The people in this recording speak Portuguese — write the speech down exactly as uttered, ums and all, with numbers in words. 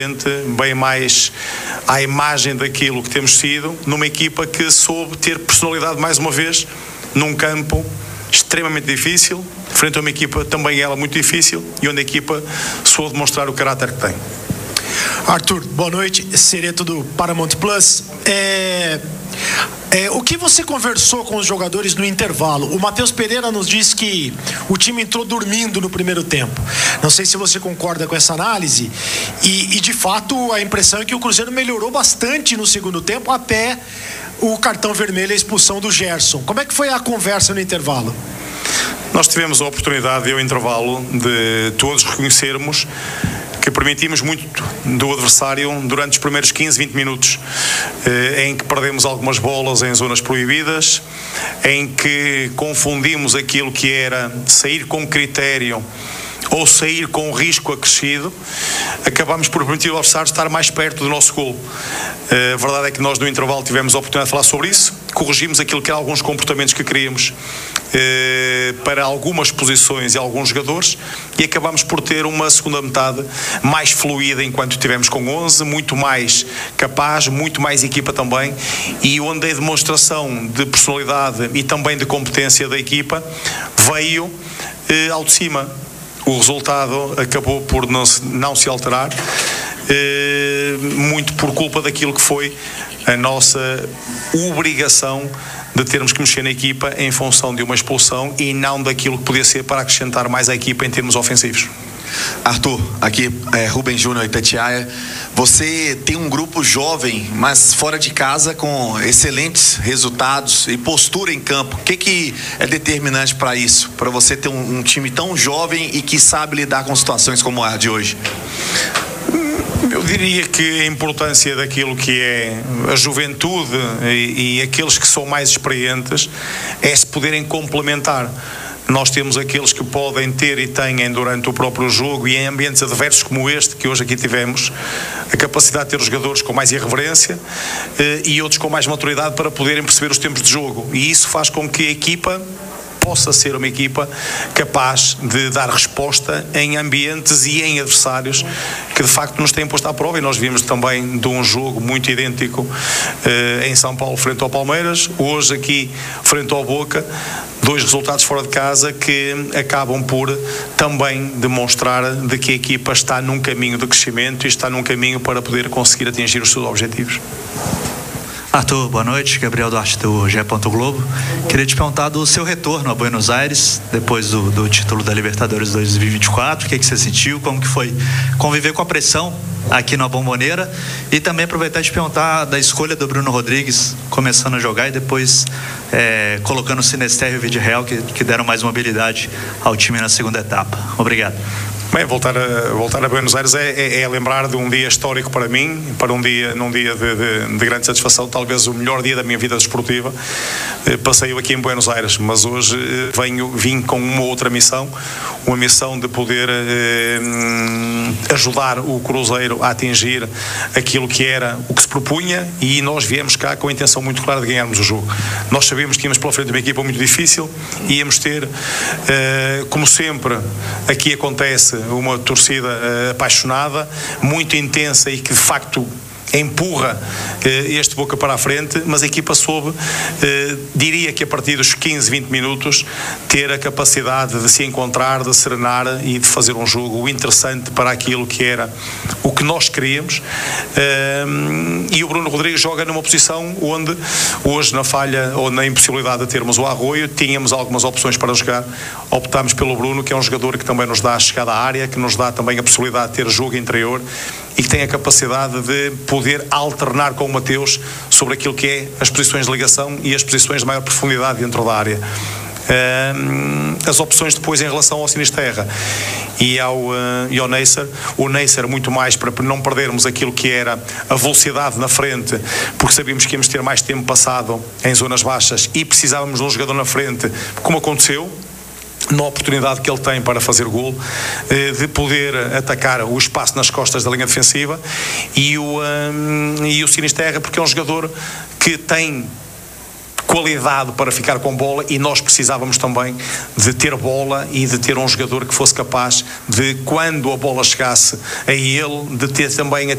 bem mais à imagem daquilo que temos sido, numa equipa que soube ter personalidade mais uma vez, num campo extremamente difícil, frente a uma equipa também ela muito difícil, e onde a equipa soube demonstrar o caráter que tem. Arthur, boa noite, Sereto do Paramount Plus. É... É, o que você conversou com os jogadores no intervalo? O Matheus Pereira nos disse que o time entrou dormindo no primeiro tempo. Não sei se você concorda com essa análise. E, e de fato, a impressão é que o Cruzeiro melhorou bastante no segundo tempo, até o cartão vermelho e a expulsão do Gerson. Como é que foi a conversa no intervalo? Nós tivemos a oportunidade, ao intervalo, de todos reconhecermos que permitimos muito do adversário durante os primeiros quinze, vinte minutos, eh, em que perdemos algumas bolas em zonas proibidas, em que confundimos aquilo que era sair com critério ou sair com risco acrescido, acabamos por permitir o adversário estar mais perto do nosso golo. A verdade é que nós no intervalo tivemos a oportunidade de falar sobre isso, corrigimos aquilo que eram alguns comportamentos que queríamos eh, para algumas posições e alguns jogadores, e acabamos por ter uma segunda metade mais fluida enquanto tivemos com onze, muito mais capaz, muito mais equipa também, e onde a demonstração de personalidade e também de competência da equipa veio eh, ao de cima. O resultado acabou por não se, não se alterar, eh, muito por culpa daquilo que foi a nossa obrigação de termos que mexer na equipa em função de uma expulsão e não daquilo que podia ser para acrescentar mais à equipa em termos ofensivos. Arthur, aqui é Rubem Júnior Itatiaia. Você tem um grupo jovem, mas fora de casa, com excelentes resultados e postura em campo. O que, que é determinante para isso? Para você ter um, um time tão jovem e que sabe lidar com situações como a de hoje? Eu diria que a importância daquilo que é a juventude e, e aqueles que são mais experientes é se poderem complementar. Nós temos aqueles que podem ter e têm durante o próprio jogo e em ambientes adversos como este que hoje aqui tivemos, a capacidade de ter os jogadores com mais irreverência eh, e outros com mais maturidade para poderem perceber os tempos de jogo, e isso faz com que a equipa possa ser uma equipa capaz de dar resposta em ambientes e em adversários que de facto nos têm posto à prova, e nós vimos também de um jogo muito idêntico eh, em São Paulo frente ao Palmeiras, hoje aqui frente ao Boca, dois resultados fora de casa que acabam por também demonstrar de que a equipa está num caminho de crescimento e está num caminho para poder conseguir atingir os seus objetivos. Arthur, boa noite. Gabriel Duarte do G E. Globo. Queria te perguntar do seu retorno a Buenos Aires depois do, do título da Libertadores dois mil e vinte e quatro. O que, que você sentiu? Como que foi conviver com a pressão aqui na Bombonera? E também aproveitar e te perguntar da escolha do Bruno Rodrigues começando a jogar e depois é, colocando o Sinésterro e o Vidireal, que, que deram mais mobilidade ao time na segunda etapa. Obrigado. Bem, voltar a, voltar a Buenos Aires é, é, é lembrar de um dia histórico para mim, para um dia, num dia de, de, de grande satisfação, talvez o melhor dia da minha vida desportiva. Eh, passei-o aqui em Buenos Aires, mas hoje eh, venho, vim com uma outra missão, uma missão de poder eh, ajudar o Cruzeiro a atingir aquilo que era o que se propunha, e nós viemos cá com a intenção muito clara de ganharmos o jogo. Nós sabíamos que íamos pela frente de uma equipa muito difícil, e íamos ter, eh, como sempre aqui acontece, uma torcida uh, apaixonada, muito intensa e que de facto empurra uh, este Boca para a frente, mas a equipa soube, uh, diria que a partir dos quinze, vinte minutos, ter a capacidade de se encontrar, de serenar e de fazer um jogo interessante para aquilo que era o que nós queríamos. Uh, e o Bruno Rodrigues joga numa posição onde hoje, na falha ou na impossibilidade de termos o Arroio, tínhamos algumas opções para jogar, optámos pelo Bruno, que é um jogador que também nos dá a chegada à área, que nos dá também a possibilidade de ter jogo interior e que tem a capacidade de poder alternar com o Mateus sobre aquilo que é as posições de ligação e as posições de maior profundidade dentro da área. Uh, as opções depois em relação ao Sinisterra e ao, uh, e ao Neisser, o Neisser muito mais para não perdermos aquilo que era a velocidade na frente, porque sabíamos que íamos ter mais tempo passado em zonas baixas e precisávamos de um jogador na frente, como aconteceu na oportunidade que ele tem para fazer gol, de poder atacar o espaço nas costas da linha defensiva, e o, um, e o Sinisterra, porque é um jogador que tem qualidade para ficar com bola, e nós precisávamos também de ter bola e de ter um jogador que fosse capaz de, quando a bola chegasse a ele, de ter também a